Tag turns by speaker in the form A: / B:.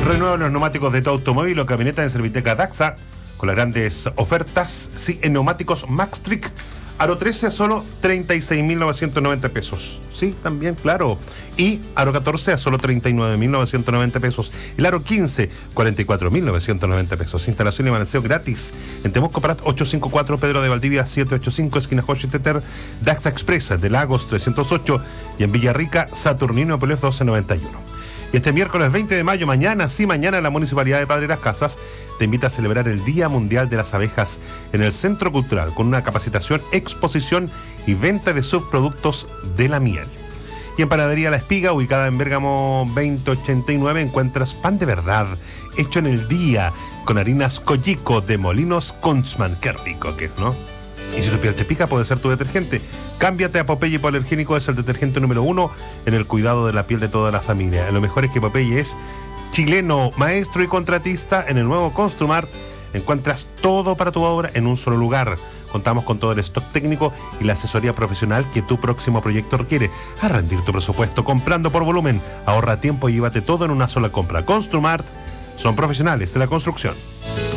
A: Renueva los neumáticos de tu automóvil o camioneta en Serviteca Daxa con las grandes ofertas. Sí, en neumáticos Maxtric, Aro 13 a solo 36.990 pesos. Sí, también, claro. Y Aro 14 a solo 39.990 pesos. El Aro 15, 44.990 pesos. Instalación y balanceo gratis. En Temuco Prat 854, Pedro de Valdivia 785, esquina Jorge Teter, Daxa Express de Lagos 308 y en Villarrica, Saturnino Apolev 1291. Y este miércoles 20 de mayo, mañana, la Municipalidad de Padre Las Casas te invita a celebrar el Día Mundial de las Abejas en el Centro Cultural con una capacitación, exposición y venta de subproductos de la miel. Y en Panadería La Espiga, ubicada en Bérgamo 2089, encuentras pan de verdad, hecho en el día, con harinas Collico de Molinos Kunzman. Qué rico que es, ¿no? Y si tu piel te pica, puede ser tu detergente. Cámbiate a Popeye Hipoalergénico, es el detergente número 1 en el cuidado de la piel de toda la familia. Lo mejor es que Popeye es chileno, maestro y contratista. En el nuevo Construmart encuentras todo para tu obra en un solo lugar. Contamos con todo el stock técnico y la asesoría profesional que tu próximo proyecto requiere. A rendir tu presupuesto comprando por volumen. Ahorra tiempo y llévate todo en una sola compra. Construmart son profesionales de la construcción.